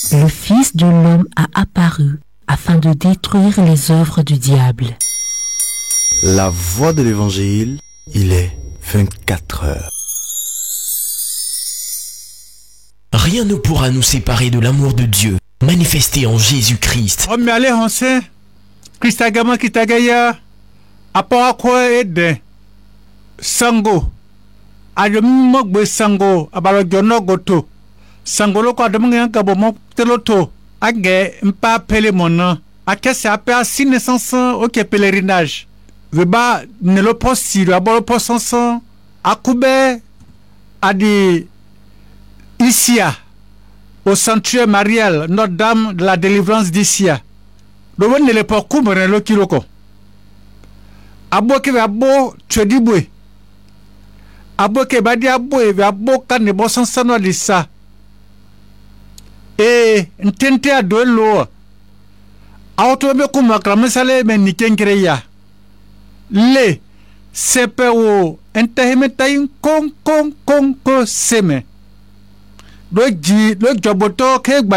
Le Fils de l'homme a apparu afin de détruire les œuvres du diable. La voix de l'évangile, il est 24 heures. Rien ne pourra nous séparer de l'amour de Dieu, manifesté en Jésus-Christ. Oh, mais allez, on sait. Christagama Kitagaya, à quoi aide Sango. Ayomogbe Sango, Abalogono Goto. Sango loko adamunga kabo mo teloto. Age mpa pele mona. Akese ape a 6 naissances au pèlerinage. Veba ne le possible, abolo posansan. Akube adi Isia, au sanctuaire marial, Notre-Dame de la délivrance d'Isia. Le ne le pas couvre le kiloko. Abo ke abo chedibwe. Abo ke badi abo e abo kan ne bosan sanwa lisa. E ntente a do lo. Auto be kuma kramesale men nikenkreya. Le sepewo entehemetayin kon ko seme. Le joboto ke